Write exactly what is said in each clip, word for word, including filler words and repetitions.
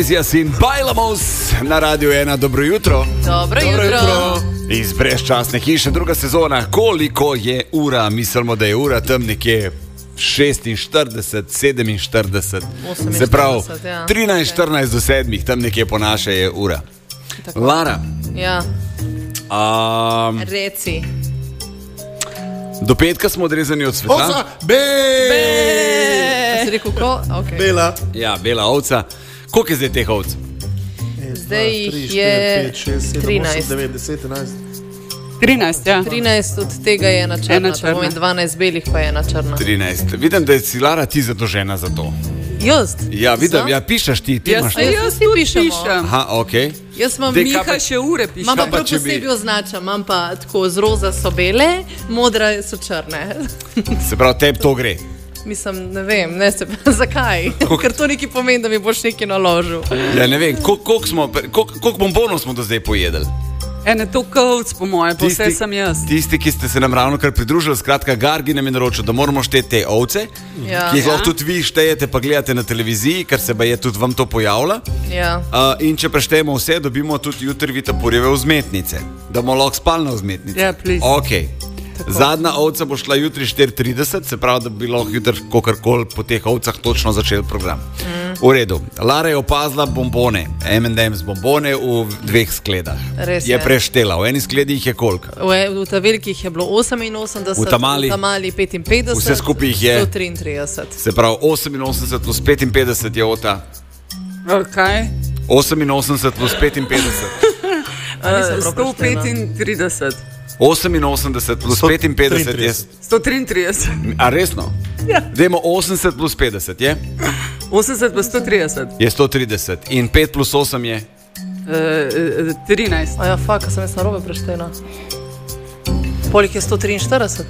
Jaz in Bajlamos na Radiu ena, dobro jutro. Dobro, dobro jutro. jutro. Iz brezčasne hiše, druga sezona. Koliko je ura? Mislimo, da je ura tam nekje šestinštirideset, sedeminštirideset. Se pravi, ja. trinajst, štirinajst do sedmih, tam nekje po naše je ura. Tako. Lara. Ja. Um, Reci. Do petka smo odrezani od sveta. Ovca, be! Be! Si rekel ko? Okay. Bela. Ja, bela ovca. Koliko je zdaj teh ovc? Zdaj jih je trinajst. devet, deset, enajst. trinajst, ja. trinajst od tega je ena črna, Ena črna. in dvanajst belih pa je ena črna. trinajst. Vidim, da je si, Lara, ti zadolžena za to. Jaz? Ja, vidim, Za? ja, pišeš ti, ti Jaz, imaš. A jaz jaz vsi tudi pišemo. pišem. Aha, okej. Jaz imam Dej, Miha kaj pa- še ure piše. Imam pa Kaj pa, prav če bi- posebej označam, imam pa tako z roza so bele, modra so črne. Se pravi, tebi to gre. Mislim, ne vem, ne se zakaj. Ker to nekaj pomeni, da mi boš nekaj naložil. Ja, ne vem, koliko koliko smo, koliko koliko bombonov smo do zdaj pojedli. Ene to kovc, po moje, pa vse sem jaz. Tisti, ki ste se nam ravno kar pridružili, skratka, Gargi nam je naročil, da moramo šteti te ovce, Ja. ki jih Ja. lahko tudi vi štejete, pa gledate na televiziji, ker se je tudi vam to pojavlja. Ja. Uh, in če preštejemo vse, dobimo tudi jutri vitaporjeve vzmetnice, da bomo lahko spali na vzmetnici. Ja, please. Okay. Zadnja ovca bo šla jutri štiri trideset, se pravi, da bi lahko jutri kakorkoli po teh ovcah točno začel program. Mm. V redu. Lara je opazila bombone, M and M's bombone v dveh skledah. Res je je. preštela, v eni skledi jih je koliko? V, v ta velikih je bilo oseminosemdeset, V ta mali? v ta mali petinpetdeset, Vse skupaj jih je? sto triintrideset. Se pravi, oseminosemdeset plus petinpetdeset je ota. Okay. oseminosemdeset plus petinpetdeset. nisem Uh, prav sto poštena. petintrideset. oseminosemdeset plus sto petinpetdeset je. sto triintrideset. A resno? Ja. Dajmo osemdeset plus petdeset je? osemdeset pa sto trideset. Je sto trideset. In pet plus osem je? Uh, trinajst. A ja, faka, sem jaz narobe preštela. Polik je sto triinštirideset.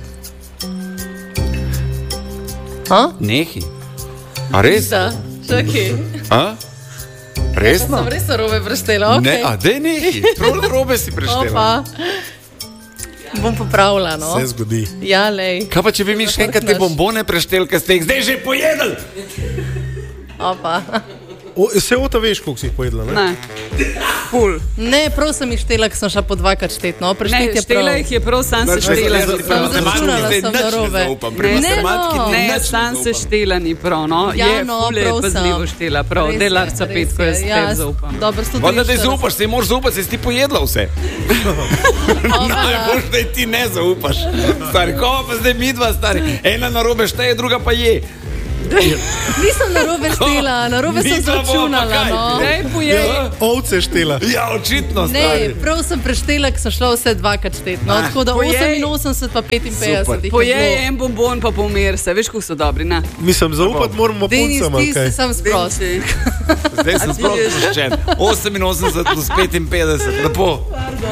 A? Nehi. A res? Da, čakaj. A? Resno? Sem res narobe preštela, ok. Ne, a dej nehi. Prav robe si preštela. Opa. Bom popravila, no. Se zgodi. Ja, lej. Kaj pa, če bi mi še enkrat te bombone prešteli, ker ste jih zdaj že pojedli? Opa. O, se ota veš, koliko si jih pojedla, ne? Ne. Pul. Ne, prav sem jih štela, ker sem šla po dvakrat štet, no. Ne, Prešteti je prav. štela jih je prav, sam se štela. Sem zračunala, sem narobe. Pri Ne, matematiki no. Ne, nič sam se zaupam. štela ni prav, no. Ja, Je no, ful je prav sem. pazljivo štela, prav. Res je, Delarca res petko, je. jaz Ja, tebi zaupam. Dobro, sto Voda, da triinštirideset. zaupaš, se moraš zaupati, se si ti pojedla vse. Najbolj, da ti ne zaupaš. Stari, ko pa zdaj midva, stari. Ena narobe šteje, druga pa je. Nisem narobe štela, narobe sem Midva bova pa zračunala, kaj? no. Dej, pojej. Ovce štela. Ja, očitno, Ne, stari. prav sem preštela, ker sem šla vse dvakrat štet, no. Ah, Tako da pojej. oseminosemdeset pa petinpetdeset. Super. jih je Pojej bilo. en bombon pa pomir se, veš, kako so dobri, ne? Mislim, zaupati moramo Denis, puncama, ti kaj? si sam sprost. Denči. Zdaj sem A ti sploh veš? sproščen. oseminosemdeset plus petinpetdeset, lepo.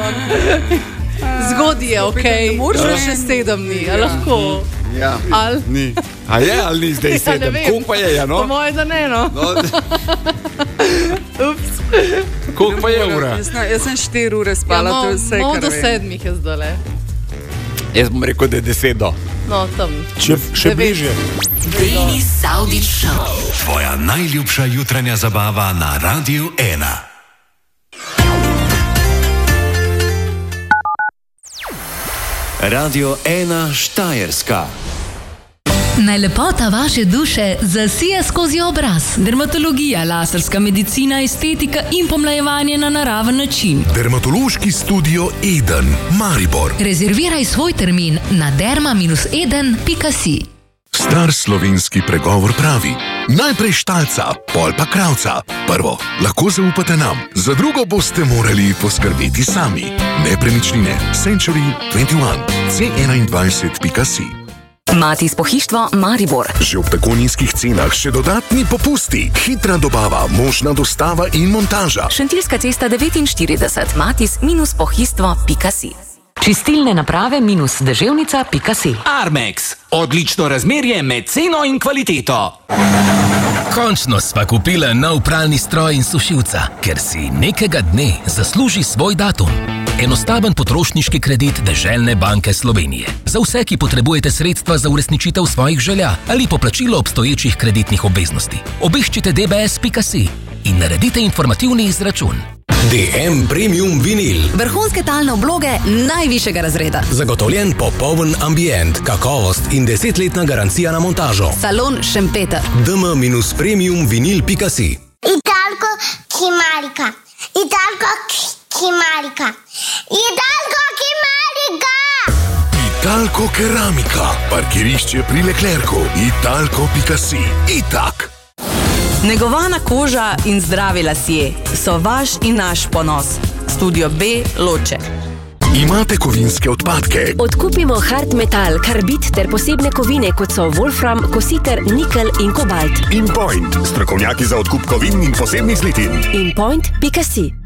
Zgodi je, ok. Ne moreš Že več. še sedem dni, a lahko. Ja. Ali? Ni. A je ali ni zdaj Ja, ne sedem? vem. Koliko pa je, ja, Po no? moje, da ne, no. No, Ups. koliko pa je ura? Jaz, ne, jaz sem štiri ure Ja, spala, to je vse, malo kar do vem. sedmih je zdale. Jaz bom rekel, da je deset do. No, tam. Še, še Devet. bližje. Denis Saudić Show. Tvoja najljubša jutranja zabava na Radiu ena. Radio ena Štajerska. Naj lepota vaše duše zasije skozi obraz. Dermatologija, laserska medicina, estetika in pomlajevanje na naraven način. Dermatološki studio Eden, Maribor. Rezerviraj svoj termin na derma eden pika si. Star slovenski pregovor pravi: najprej štalca, pol pa kravca. Prvo, lahko zaupate nam, za drugo boste morali poskrbeti sami. Nepremičnine Century dvajset ena, C enaindvajset pika si. Matis pohištvo Maribor. Že ob tako nizkih cenah še dodatni popusti, hitra dobava, možna dostava in montaža. Šentilska cesta devetinštirideset. Matis minus pohištvo pika si. Čistilne naprave minus deževnica pika si. Armex. Odlično razmerje med ceno in kvaliteto. Končno sva kupila nov pralni stroj in sušilca, ker si nekega dne zasluži svoj datum. Enostaven potrošniški kredit Deželne banke Slovenije. Za vse, ki potrebujete sredstva za uresničitev svojih želja ali poplačilo obstoječih kreditnih obveznosti. Obiščite d b s pika si. in naredite informativni izračun. D M Premium Vinil. Vrhunske talne obloge najvišjega razreda. Zagotovljen popoln ambient, kakovost in desetletna garancija na montažo. Salon Šempeter. d m premium vinil pika si. Italko Kimarika. Italko Kimarika. Italko Kimarika. Italko Keramika. Parkirišče pri Leclercu. Italko pika si. Itak. Negovana koža in zdravi lasje so vaš in naš ponos. Studio B Loče. Imate kovinske odpadke? Odkupimo hard metal, karbid ter posebne kovine, kot so wolfram, kositer, nikel in kobalt. InPoint, strokovnjaki za odkup kovin in posebnih zlitin. InPoint pika si.